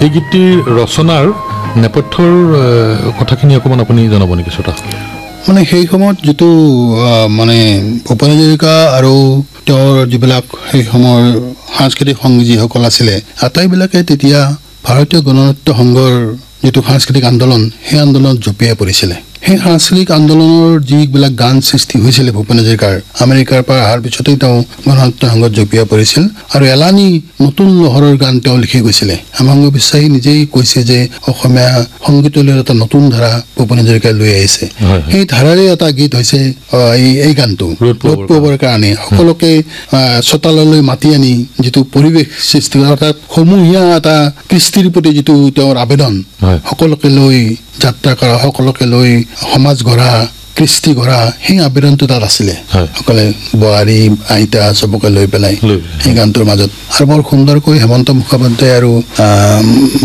এই গীতটিৰ ৰচনাৰ নেপথ্যৰ কথাখিনি অকণমান আপুনি জনাব নেকি শ্ৰোতা? মানে সেই সময়ত যিটো মানে ভূপেন হাজৰিকা আৰু তেওঁৰ যিবিলাক সেই সময়ৰ সাংস্কৃতিক সংগী যিসকল আছিলে আটাইবিলাকে তেতিয়া ভাৰতীয় গণনাট্য সংঘৰ যিটো সাংস্কৃতিক আন্দোলন সেই আন্দোলনত জঁপিয়াই পৰিছিলে। সেই সাংস্কৃতিক আন্দোলনৰ যিবিলাক গান সৃষ্টি হৈছিলে ভূপেন হাজৰিকাৰ আমেৰিকাৰ পৰা অহাৰ পিছতেই তেওঁ গণনাট্য সংঘত জঁপিয়াই পৰিছিল আৰু এলানি নতুন লহৰৰ গান তেওঁ লিখি গৈছিলে। হেমাংগ বিশ্বাসী নিজেই কৈছে যে অসমীয়া সংগীতলৈ এটা নতুন ধাৰা ভূপেন হাজৰিকাই লৈ আহিছে। সেই ধাৰাৰে এটা গীত হৈছে এই গানটো ৰ'দ পোৱাৰ কাৰণে সকলোকে চোতাললৈ মাতি আনি যিটো পৰিৱেশ সৃষ্টি কৰা অৰ্থাৎ সমূহীয়া এটা কৃষ্টিৰ প্ৰতি যিটো তেওঁৰ আবেদন, সকলোকে লৈ যাত্ৰা কৰা, সকলোকে লৈ সমাজ গঢ়া, কৃষ্টি গঢ়া, সেই আবেদনটো তাত আছিলে। সকলে বোৱাৰী আইতা চবকে লৈ পেলাই সেই গানটোৰ মাজত আৰু বৰ সুন্দৰকৈ হেমন্ত মুখোপাধ্যায় আৰু